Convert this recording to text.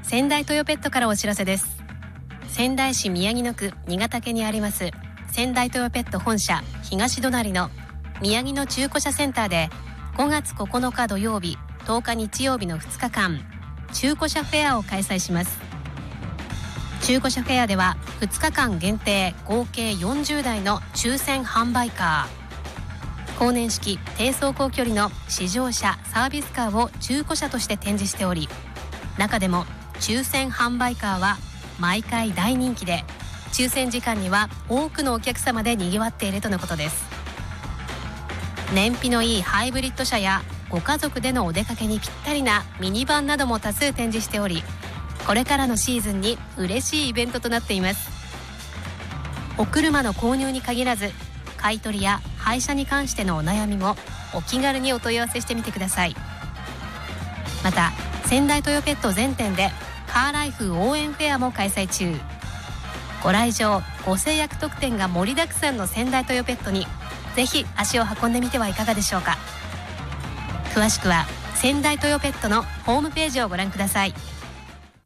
仙台トヨペットからお知らせです。仙台市宮城野区新潟家にあります仙台トヨペット本社東隣の宮城野中古車センターで5月9日土曜日10日日曜日の2日間中古車フェアを開催します。中古車フェアでは2日間限定合計40台の抽選販売カー、後年式低走行距離の試乗車サービスカーを中古車として展示しており、中でも抽選販売カーは毎回大人気で、抽選時間には多くのお客様で賑わっているとのことです。燃費のいいハイブリッド車やご家族でのお出かけにぴったりなミニバンなども多数展示しており、これからのシーズンに嬉しいイベントとなっています。お車の購入に限らず、買い取りや廃車に関してのお悩みもお気軽にお問い合わせしてみてください。また仙台トヨペット全店でカーライフ応援フェアも開催中。ご来場ご制約特典が盛りだくさんの仙台トヨペットにぜひ足を運んでみてはいかがでしょうか。詳しくは仙台トヨペットのホームページをご覧ください。